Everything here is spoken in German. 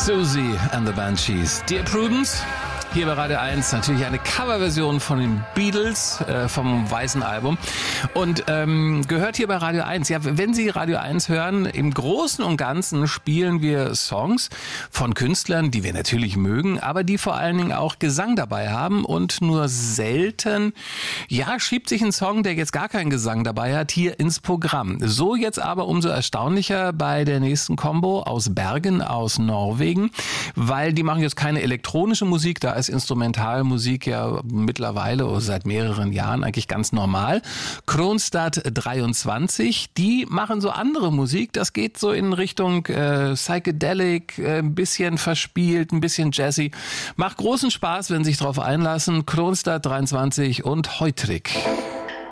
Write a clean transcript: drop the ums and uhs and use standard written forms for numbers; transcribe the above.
Susie and the Banshees. Dear Prudence, hier bei Radio 1 natürlich eine Coverversion von den Beatles vom Weißen Album und gehört hier bei Radio 1. Ja, wenn Sie Radio 1 hören, im Großen und Ganzen spielen wir Songs von Künstlern, die wir natürlich mögen, aber die vor allen Dingen auch Gesang dabei haben und nur selten, ja, schiebt sich ein Song, der jetzt gar keinen Gesang dabei hat, hier ins Programm. So jetzt aber umso erstaunlicher bei der nächsten Combo aus Bergen, aus Norwegen, weil die machen jetzt keine elektronische Musik, da ist Instrumentalmusik ja mittlerweile oder seit mehreren Jahren eigentlich ganz normal. Kronstadt 23, die machen so andere Musik, das geht so in Richtung Psychedelic, ein bisschen verspielt, ein bisschen Jazzy. Macht großen Spaß, wenn Sie sich drauf einlassen. Kronstadt 23 und Heutrik.